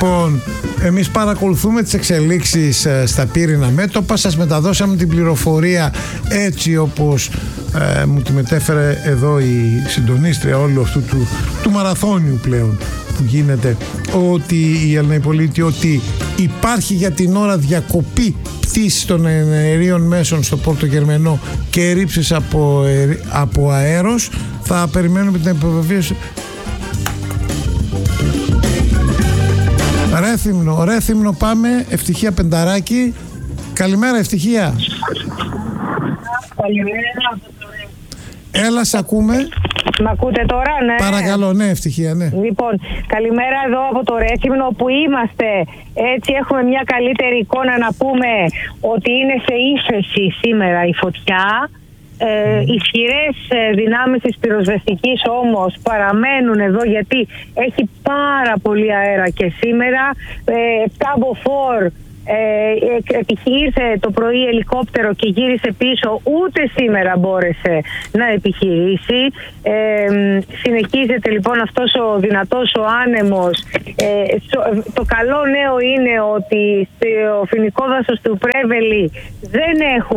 Λοιπόν, εμείς παρακολουθούμε τις εξελίξεις στα πύρινα μέτωπα. Σας μεταδώσαμε την πληροφορία έτσι όπως μου τη μετέφερε εδώ η συντονίστρια όλου αυτού του μαραθώνιου πλέον που γίνεται, ότι η Ελληνοπολίτη, ότι υπάρχει για την ώρα διακοπή πτήσης των αερίων μέσων στο Πόρτο Γερμενό και ρήψεις από αέρος. Θα περιμένουμε την επιβεβαίωση. Ρέθυμνο πάμε. Ευτυχία Πενταράκη. Καλημέρα Ευτυχία. Καλημέρα. Έλα, σ' ακούμε. Μ' ακούτε τώρα, ναι? Παρακαλώ, ναι, Ευτυχία, ναι. Λοιπόν, καλημέρα εδώ από το Ρέθυμνο που είμαστε. Έτσι έχουμε μια καλύτερη εικόνα να πούμε ότι είναι σε ύφεση σήμερα η φωτιά. Ισχυρές δυνάμεις της πυροσβεστικής όμως παραμένουν εδώ, γιατί έχει πάρα πολύ αέρα και σήμερα. Τάμποφορ ήρθε το πρωί ελικόπτερο και γύρισε πίσω, ούτε σήμερα μπόρεσε να επιχειρήσει. Συνεχίζεται λοιπόν αυτός ο δυνατός ο άνεμος. Το καλό νέο είναι ότι στο φοινικό δάσος του Πρέβελη δεν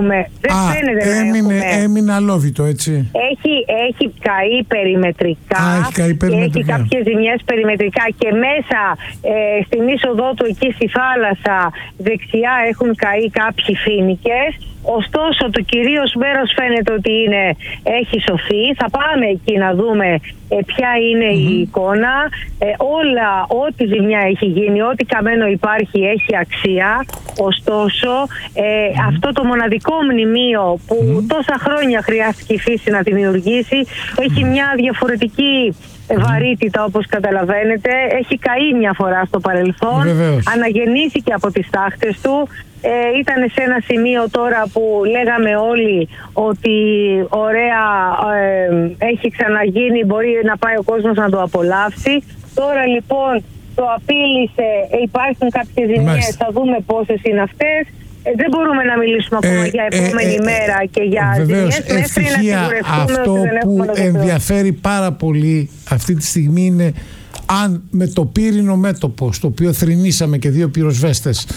έμεινε αλόβητο, έτσι. Έχει καεί περιμετρικά. Έχει κάποιες ζημιές περιμετρικά και μέσα στην είσοδό του εκεί στη θάλασσα δεξιά έχουν καεί κάποιοι φοίνικες. Ωστόσο το κυρίως μέρος φαίνεται ότι έχει σωθεί. Θα πάμε εκεί να δούμε ποια είναι η εικόνα. Ό,τι ζημιά έχει γίνει, ό,τι καμένο υπάρχει έχει αξία. Ωστόσο αυτό το μοναδικό μνημείο που τόσα χρόνια χρειάστηκε η φύση να δημιουργήσει έχει μια διαφορετική βαρύτητα, όπως καταλαβαίνετε. Έχει καεί μια φορά στο παρελθόν. Αναγεννήθηκε από τις τάχτες του. Ήταν σε ένα σημείο τώρα που λέγαμε όλοι ότι ωραία, έχει ξαναγίνει, μπορεί να πάει ο κόσμος να το απολαύσει. Τώρα λοιπόν το απείλησε, υπάρχουν κάποιες ζημιές, θα δούμε πόσες είναι αυτές. Δεν μπορούμε να μιλήσουμε ακόμα για επόμενη μέρα και για ζημιές μέχρι να σιγουρευτούμε ότι δεν έχουμε που ενδιαφέρει πάρα πολύ αυτή τη στιγμή είναι αν με το πύρινο μέτωπο, στο οποίο θρηνήσαμε και δύο πυροσβέστες,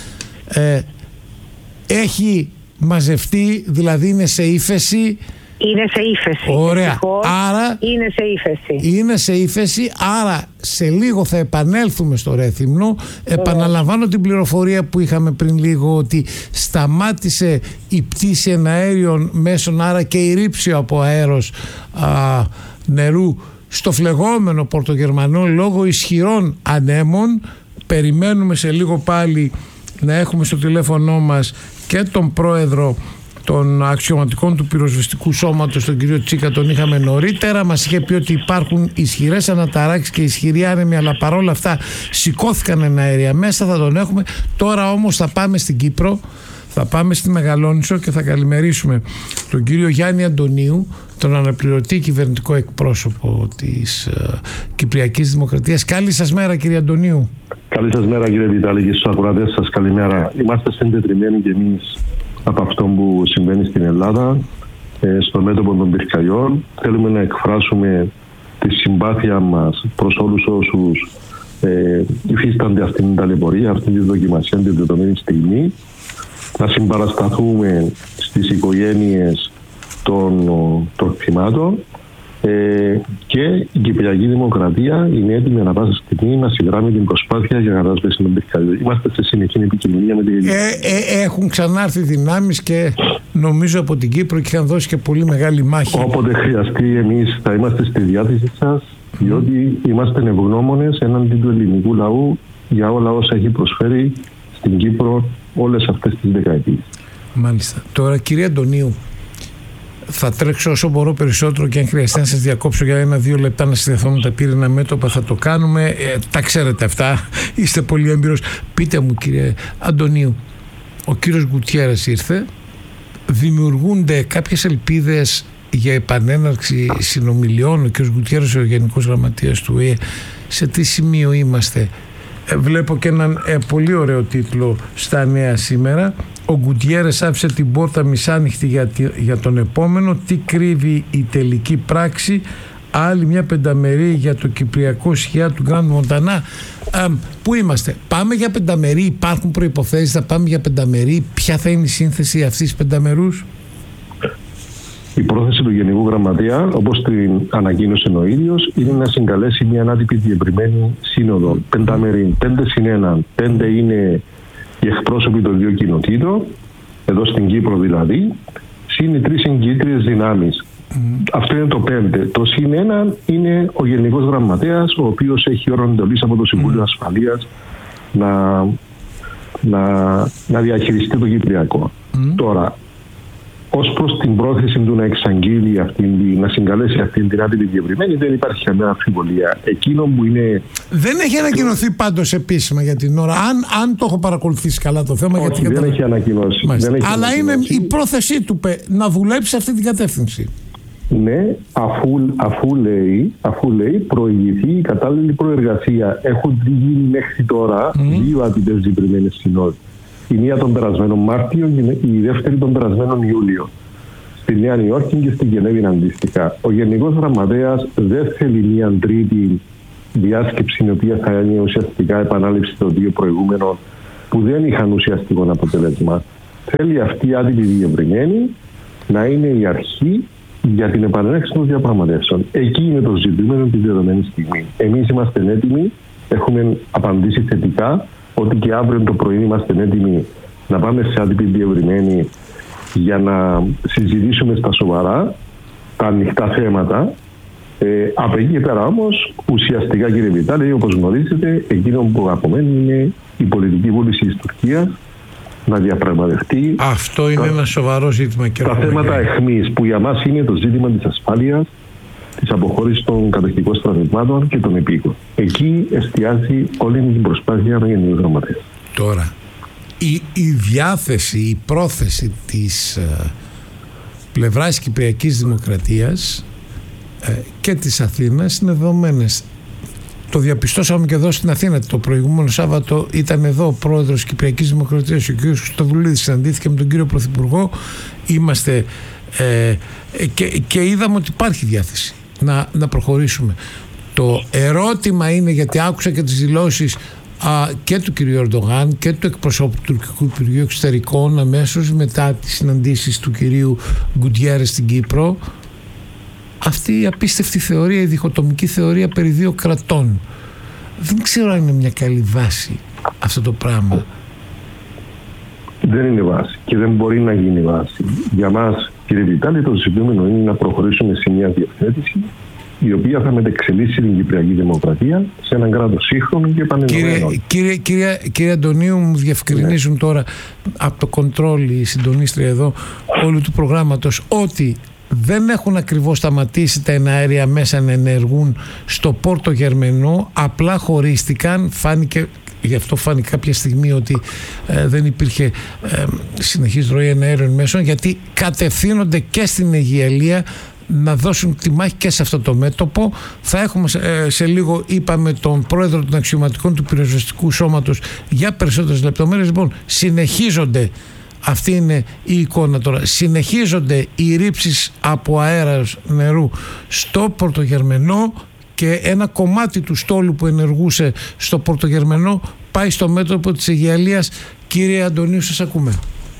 έχει μαζευτεί, δηλαδή είναι σε ύφεση. Είναι σε ύφεση. Ωραία. Άρα είναι σε ύφεση. Άρα σε λίγο θα επανέλθουμε στο Ρέθυμνο. Επαναλαμβάνω την πληροφορία που είχαμε πριν λίγο, ότι σταμάτησε η πτήση εναέριων μέσων, άρα και η ρήψη από αέρος νερού στο φλεγόμενο Πόρτο Γερμανό λόγω ισχυρών ανέμων. Περιμένουμε σε λίγο πάλι να έχουμε στο τηλέφωνο μας και τον πρόεδρο των αξιωματικών του πυροσβεστικού σώματος, τον κύριο Τσίκα, τον είχαμε νωρίτερα. Μας είχε πει ότι υπάρχουν ισχυρές αναταράξεις και ισχυροί άνεμοι, αλλά παρόλα αυτά σηκώθηκαν εναέρια μέσα, θα τον έχουμε. Τώρα όμως θα πάμε στην Κύπρο, θα πάμε στη Μεγαλόνισσο και θα καλημερίσουμε τον κύριο Γιάννη Αντωνίου, τον αναπληρωτή κυβερνητικό εκπρόσωπο της Κυπριακής Δημοκρατίας. Καλή σας μέρα κύριε Αντωνίου. Καλή σας μέρα κύριε Βιτάλη και στους ακροατές σας καλημέρα. Είμαστε συντετριμμένοι και εμείς από αυτό που συμβαίνει στην Ελλάδα, στο μέτωπο των πυρκαγιών. Θέλουμε να εκφράσουμε τη συμπάθεια μας προς όλους όσους υφίστανται αυτήν την ταλαιπωρία, αυτήν τη δοκιμασία την δεδομένη στιγμή. Να συμπαρασταθούμε στις οικογένειες των θυμάτων και η Κυπριακή Δημοκρατία είναι έτοιμη ανά πάσα στιγμή να συγκράμει την προσπάθεια για κατάσβεση των πυρκαγιών. Είμαστε σε συνεχή επικοινωνία με την έχουν ξανάρθει δυνάμεις και νομίζω από την Κύπρο και είχαν δώσει και πολύ μεγάλη μάχη. Όποτε χρειαστεί, εμείς θα είμαστε στη διάθεση σας, διότι είμαστε ευγνώμονες έναντι του ελληνικού λαού για όλα όσα έχει προσφέρει στην Κύπρο όλες αυτές τις δεκαετίες. Μάλιστα. Τώρα κύριε Αντωνίου, θα τρέξω όσο μπορώ περισσότερο και αν χρειαστεί να σας διακόψω για 1-2 λεπτά να συνδεθώ με τα πύρινα μέτωπα, θα το κάνουμε. Τα ξέρετε αυτά, είστε πολύ έμπειρος. Πείτε μου κύριε Αντωνίου, ο κύριος Γκουτιέρες ήρθε, δημιουργούνται κάποιες ελπίδες για επανέναρξη συνομιλιών? Ο κύριος Γκουτιέρες, ο Γενικός Γραμματείας του ΟΗΕ, σε τι σημείο είμαστε? Βλέπω και έναν πολύ ωραίο τίτλο στα νέα σήμερα. Ο Γκουτιέρες άφησε την πόρτα μισάνοιχτη για τον επόμενο. Τι κρύβει η τελική πράξη? άλλη μια πενταμερή για το κυπριακό σκιά του Γκραντ Μοντανά. Πού είμαστε? Πάμε για πενταμερή? Υπάρχουν προϋποθέσεις? Θα πάμε για πενταμερή? Ποια θα είναι η σύνθεση αυτής της πενταμερούς? Η πρόθεση του Γενικού Γραμματέα, όπως την ανακοίνωσε ο ίδιος, είναι να συγκαλέσει μια ανάτυπη διευρυμένη σύνοδο. Πενταμερή, 5+1, 5 είναι οι εκπρόσωποι των δύο κοινοτήτων, εδώ στην Κύπρο δηλαδή, συν οι 3 εγκύτριες δυνάμεις. Αυτό είναι το 5. Το συν 1 είναι ο Γενικός Γραμματέας, ο οποίος έχει όρο εντολής από το Συμβούλιο Ασφαλείας να διαχειριστεί το Κυπριακό. Τώρα, ως προς την πρόθεση του να εξαγγείλει να συγκαλέσει αυτήν την άτυπη διευρυμένη, δεν υπάρχει καμία αμφιβολία. Εκείνο που είναι. Δεν έχει ανακοινωθεί πάντως επίσημα για την ώρα. Αν το έχω παρακολουθήσει καλά το θέμα. Όχι, δεν έχει ανακοινώσει. Αλλά είναι η πρόθεσή του να δουλέψει σε αυτή την κατεύθυνση. Ναι, αφού λέει προηγηθεί η κατάλληλη προεργασία. Έχουν γίνει μέχρι τώρα 2 άτυπες διευρυμένες συνόδοι. Η μία τον περασμένο Μάρτιο και η δεύτερη τον περασμένο Ιούλιο. Στη Νέα Υόρκη και στη Γενέβη αντίστοιχα. Ο Γενικός Γραμματέας δεν θέλει μια τρίτη διάσκεψη, η οποία θα είναι ουσιαστικά επανάληψη των 2 προηγούμενων που δεν είχαν ουσιαστικό αποτέλεσμα. Θέλει αυτή η άτυπη διευρυμένη να είναι η αρχή για την επανέλεξη των διαπραγματεύσεων. Εκεί είναι το ζητούμενο τη δεδομένη στιγμή. Εμείς είμαστε έτοιμοι, έχουμε απαντήσει θετικά ότι και αύριο το πρωί είμαστε έτοιμοι να πάμε σε άτυπη διευρυμένη για να συζητήσουμε στα σοβαρά τα ανοιχτά θέματα. Από εκεί και πέρα όμως, ουσιαστικά κύριε Βιτάλη, όπως γνωρίζετε, εκείνο που απομένει είναι η πολιτική βούληση της Τουρκίας να διαπραγματευτεί. Αυτό είναι ένα σοβαρό ζήτημα. Τα θέματα εχμής, που για μας είναι το ζήτημα της ασφάλειας, της αποχώρησης των κατοχικών στρατευμάτων και των επίκων. Εκεί εστιάζει όλη την προσπάθεια με Γενικού Γραμματέα. Τώρα, η διάθεση, η πρόθεση της πλευράς Κυπριακής Δημοκρατίας και της Αθήνας είναι δεδομένες. Το διαπιστώσαμε και εδώ στην Αθήνα. Το προηγούμενο Σάββατο ήταν εδώ ο πρόεδρος της Κυπριακής Δημοκρατίας, ο κ. Χρυστοδουλίδης, συναντήθηκε με τον κύριο Πρωθυπουργό. Είμαστε και είδαμε ότι υπάρχει διάθεση να προχωρήσουμε. Το ερώτημα είναι, γιατί άκουσα και τις δηλώσεις και του κ. Ερντογάν και του εκπροσώπου του Τουρκικού Υπουργείου Εξωτερικών αμέσως μετά τις συναντήσεις του κ. Γκουτιέρες στην Κύπρο, αυτή η απίστευτη θεωρία, η διχοτομική θεωρία περί 2 κρατών. Δεν ξέρω αν είναι μια καλή βάση αυτό το πράγμα. Δεν είναι βάση και δεν μπορεί να γίνει βάση. Για μας, κύριε Βιτάλη, το ζητούμενο είναι να προχωρήσουμε σε μια διευθέτηση η οποία θα μετεξελίσσει την Κυπριακή Δημοκρατία σε έναν κράτος σύγχρονο και επανενωμένο. Κύριε Αντωνίου, μου διευκρινίζουν τώρα από το κοντρόλ, η συντονίστρια εδώ όλου του προγράμματος, ότι δεν έχουν ακριβώς σταματήσει τα εναέρια μέσα να ενεργούν στο Πόρτο Γερμενό, απλά χωρίστηκαν. Γι' αυτό φάνηκε κάποια στιγμή ότι δεν υπήρχε συνεχής ροή εναέριων μέσων, γιατί κατευθύνονται και στην Αιγιαλία να δώσουν τη μάχη και σε αυτό το μέτωπο. Θα έχουμε σε λίγο, είπαμε, τον πρόεδρο των αξιωματικών του πυροσβεστικού σώματος για περισσότερες λεπτομέρειες. Λοιπόν, συνεχίζονται. Αυτή είναι η εικόνα τώρα. Συνεχίζονται οι ρήψεις από αέρας νερού στο Πορτογερμενό και ένα κομμάτι του στόλου που ενεργούσε στο Πορτογερμενό πάει στο μέτωπο της Αιγιαλίας. Κύριε Αντωνίου, σας ακούμε.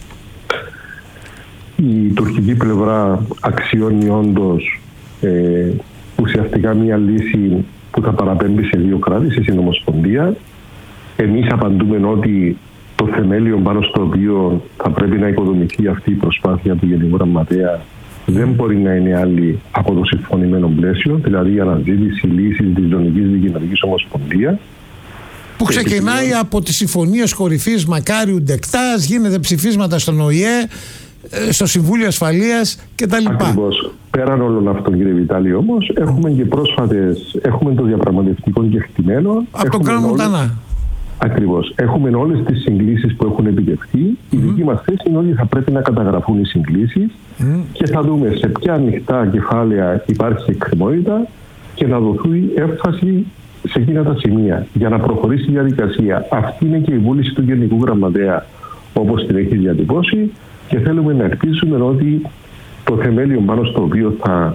Η τουρκική πλευρά αξιώνει όντως ουσιαστικά μια λύση που θα παραπέμπει σε 2 κράτη, σε συνομοσπονδία. Εμείς απαντούμε ότι το θεμέλιο πάνω στο οποίο θα πρέπει να οικοδομηθεί αυτή η προσπάθεια του Γενικού Γραμματέα δεν μπορεί να είναι άλλη από το συμφωνημένο πλαίσιο, δηλαδή η αναζήτηση λύσης της Δυτικής Δικοινοτικής Ομοσπονδίας. Που ξεκινάει από τις συμφωνίες κορυφής Μακάριου Ντεκτάς, γίνεται ψηφίσματα στον ΟΗΕ, στο Συμβούλιο Ασφαλείας κτλ. Ακριβώς. Πέραν όλων αυτών, κύριε Βιτάλη, όμως, έχουμε και έχουμε το διαπραγματευτικό κεκτημένο. Από τον Γκραντ Μοντανά. Ακριβώς. Έχουμε όλες τις συγκλήσεις που έχουν επιτευχθεί. Η δική μας θέση είναι ότι θα πρέπει να καταγραφούν οι συγκλήσεις και θα δούμε σε ποια ανοιχτά κεφάλαια υπάρχει εκκρεμότητα και να δοθεί έμφαση σε εκείνα τα σημεία για να προχωρήσει η διαδικασία. Αυτή είναι και η βούληση του Γενικού Γραμματέα, όπως την έχει διατυπώσει, και θέλουμε να ελπίσουμε ότι το θεμέλιο πάνω στο οποίο θα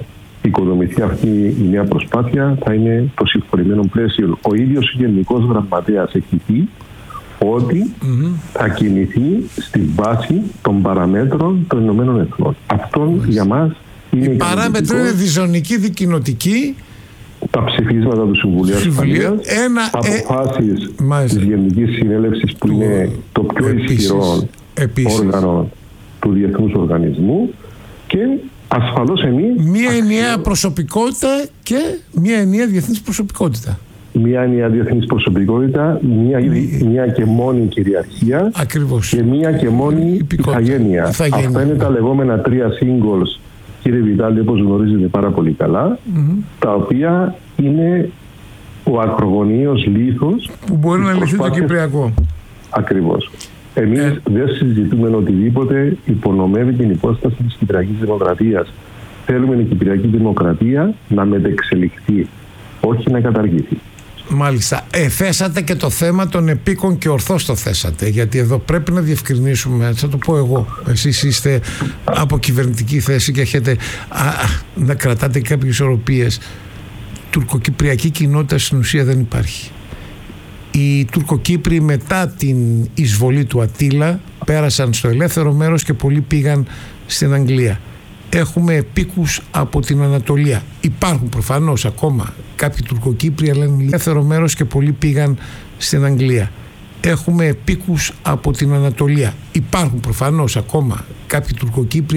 οικοδομηθεί αυτή η νέα προσπάθεια θα είναι το συμφωνημένο πλαίσιο. Ο ίδιος ο Γενικός Γραμματέας έχει πει ότι θα κινηθεί στη βάση των παραμέτρων των Ηνωμένων Εθνών. Αυτό για μας είναι. Η παράμετρο είναι διζωνική, δικοινοτική. Τα ψηφίσματα του Συμβουλίου Ασφαλείας, αποφάσεις της Γενικής Συνέλευσης που είναι το πιο ισχυρό όργανο του Διεθνούς Οργανισμού και ασφαλώς εμείς... Μία ενιαία προσωπικότητα και μία ενιαία διεθνής προσωπικότητα. Μία ενιαία διεθνής προσωπικότητα, μία και μόνη κυριαρχία. Ακριβώς. Και μία και μόνη ηθαγένεια. Αυτά είναι τα λεγόμενα 3 singles, κύριε Βιτάλη, όπως γνωρίζετε πάρα πολύ καλά, τα οποία είναι ο ακρογωνίος λίθος που μπορεί να λυθεί το Κυπριακό. Ακριβώς. Εμείς δεν συζητούμε οτιδήποτε υπονομεύει την υπόσταση της Κυπριακής Δημοκρατίας. Θέλουμε η Κυπριακή Δημοκρατία να μετεξελιχθεί, όχι να καταργηθεί. Μάλιστα. Θέσατε και το θέμα των επίκων και ορθώς το θέσατε, γιατί εδώ πρέπει να διευκρινίσουμε, θα το πω εγώ, εσείς είστε από κυβερνητική θέση και έχετε να κρατάτε κάποιες ισορροπίες. Τουρκοκυπριακή κοινότητα στην ουσία δεν υπάρχει. Οι Τουρκοκύπροι μετά την εισβολή του Ατήλα πέρασαν στο ελεύθερο μέρος και πολλοί πήγαν στην Αγγλία. Έχουμε επίκους από την Ανατολία. Υπάρχουν προφανώς ακόμα κάποιοι Τουρκοκύπροι, αλλά είναι ελεύθερο μέρος και πολλοί πήγαν στην Αγγλία. Έχουμε επίκους από την Ανατολία. Υπάρχουν προφανώς ακόμα κάποιοι Τουρκοκύπροι,